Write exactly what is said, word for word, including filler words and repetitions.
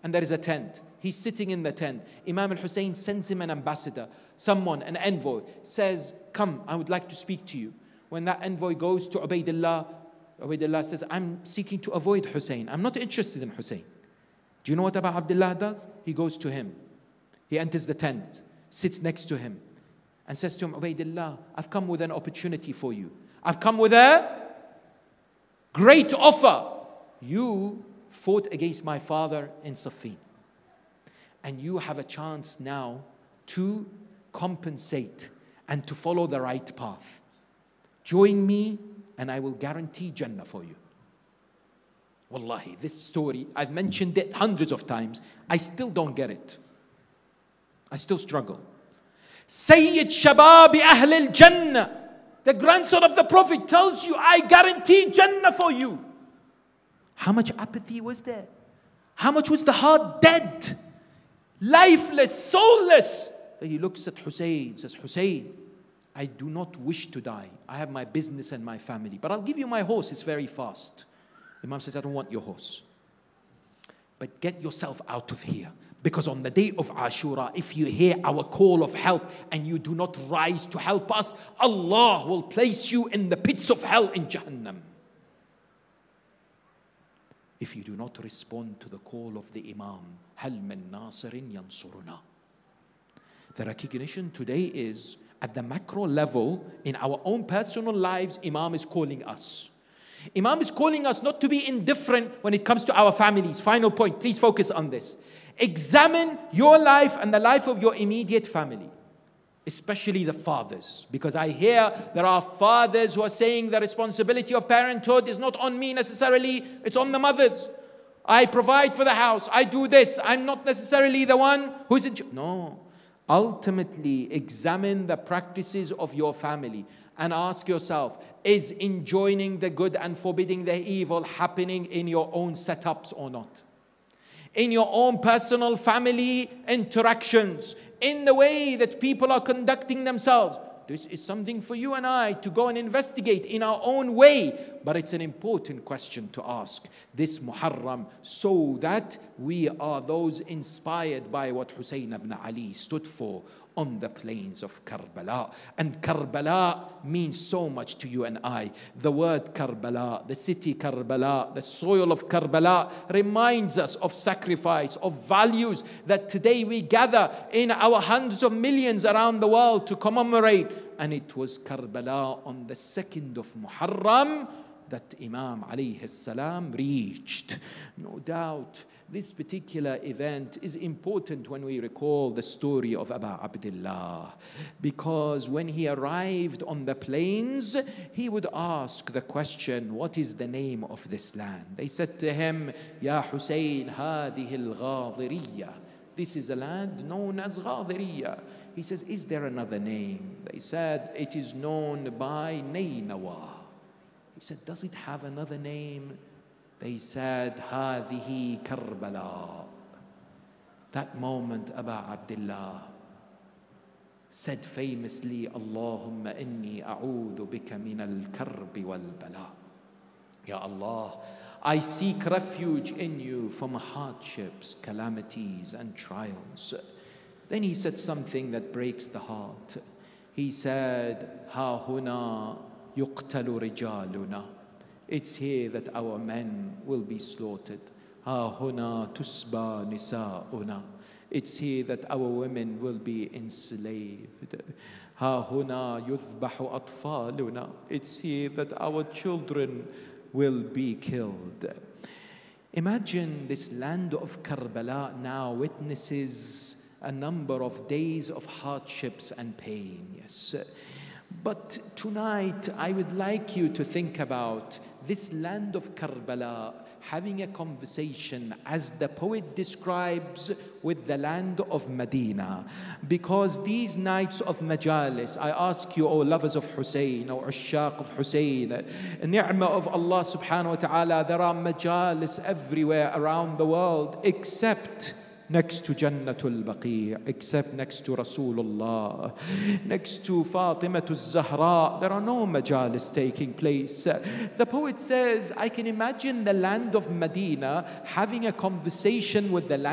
and there is a tent. He's sitting in the tent. Imam al-Hussein sends him an ambassador, someone, an envoy, says, come, I would like to speak to you. When that envoy goes to Ubaydullah, Ubaydullah says, I'm seeking to avoid Hussein. I'm not interested in Hussein. Do you know what Abu Abdullah does? He goes to him. He enters the tent, sits next to him, and says to him, Ubaydullah, I've come with an opportunity for you. I've come with a great offer. You fought against my father in Siffin, and you have a chance now to compensate and to follow the right path. Join me and I will guarantee Jannah for you. Wallahi, this story, I've mentioned it hundreds of times. I still don't get it. I still struggle. Sayyid Shababi Ahl al-Jannah, the grandson of the Prophet, tells you, I guarantee Jannah for you. How much apathy was there? How much was the heart dead? Lifeless, soulless. Then he looks at Hussein, says, Hussein, I do not wish to die. I have my business and my family, but I'll give you my horse. It's very fast. Imam says, I don't want your horse. But get yourself out of here. Because on the day of Ashura, if you hear our call of help and you do not rise to help us, Allah will place you in the pits of hell in Jahannam. If you do not respond to the call of the Imam, هَلْ مِن نَاصِرٍ يَنْصُرُنَا. The recognition today is, at the macro level, in our own personal lives, Imam is calling us. Imam is calling us not to be indifferent when it comes to our families. Final point, please focus on this. Examine your life and the life of your immediate family, especially the fathers, because I hear there are fathers who are saying the responsibility of parenthood is not on me necessarily, it's on the mothers. I provide for the house, I do this, I'm not necessarily the one who's in charge. No. Ultimately, examine the practices of your family and ask yourself, is enjoining the good and forbidding the evil happening in your own setups or not? In your own personal family interactions, in the way that people are conducting themselves. This is something for you and I to go and investigate in our own way. But it's an important question to ask this Muharram, so that we are those inspired by what Hussein ibn Ali stood for on the plains of Karbala. And Karbala means so much to you and I. The word Karbala, the city Karbala, the soil of Karbala reminds us of sacrifice, of values that today we gather in our hundreds of millions around the world to commemorate. And it was Karbala on the second of Muharram that Imam alayhi salam reached. No doubt this particular event is important when we recall the story of Abu Abdullah, because when he arrived on the plains, he would ask the question, what is the name of this land? They said to him, Ya Hussein, هذه الغاضرية. This is a land known as Ghadiriya. He says, is there another name? They said, it is known by Nainawa. He said, does it have another name? They said, هذه Karbala. That moment, Abu Abdullah said famously, Allahumma inni a'udhu bika min al-karbi wal-bala. Ya Allah, I seek refuge in you from hardships, calamities, and trials. Then he said something that breaks the heart. He said, Ha huna yuqtalu rijaluna. It's here that our men will be slaughtered. Ha huna tusba nisa'una. It's here that our women will be enslaved. Ha huna yuthbahu atfaluna. It's here that our children will be killed. Imagine this land of Karbala now witnesses a number of days of hardships and pain, yes. But tonight I would like you to think about this land of Karbala having a conversation, as the poet describes, with the land of Medina. Because these nights of majalis, I ask you, O lovers of Hussein, O ushaq of Hussein, ni'mah of Allah subhanahu wa ta'ala, there are majalis everywhere around the world, except next to Jannatul Baqi', except next to Rasulullah, next to Fatimatul Zahra, there are no majalis taking place. The poet says, I can imagine the land of Medina having a conversation with the land